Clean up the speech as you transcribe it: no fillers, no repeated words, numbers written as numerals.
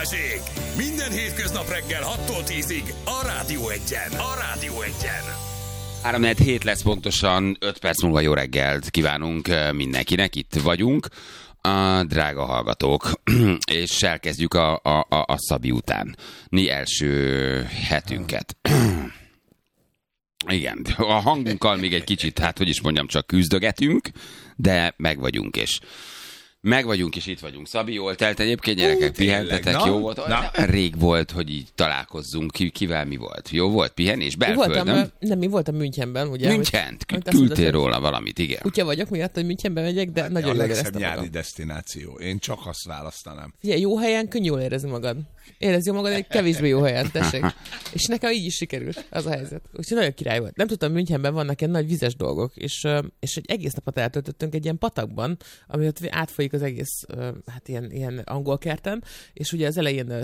Balázsék! Minden hétköznap reggel 6-tól 10-ig a Rádió 1-en. A Rádió 1-en. 3-4 lesz pontosan, 5 perc múlva jó reggelt kívánunk mindenkinek, itt vagyunk, a drága hallgatók, és elkezdjük a Szabi után első hetünket. Igen, a hangunkkal még egy kicsit, hát hogy is mondjam, csak küzdögetünk, de meg vagyunk és itt vagyunk. Szabi, jól telt egyébként, gyerekek, pihentetek, jó volt? Rég volt, hogy így találkozzunk, kivel mi volt? Jó volt pihenés? Belföldön? Nem, mi voltam München, ugye? München, küldtél róla valamit, igen. Kutya vagyok miatt, hogy Münchenbe megyek, de nagyon jól éreztem magam. A legszebb nyári destináció. Én csak azt választanám. Figyelj, jó helyen könnyű jól érezni magad. Érezd jól magad egy kevésbé jó helyen, tessék. És nekem így is sikerült az a helyzet. Úgyhogy nagyon király volt. Nem tudtam, Münchenben vannak ilyen nagy vizes dolgok, és egy egész napot eltöltöttünk egy ilyen patakban, ami ott átfolyik az egész, hát ilyen angol kerten, és ugye az elején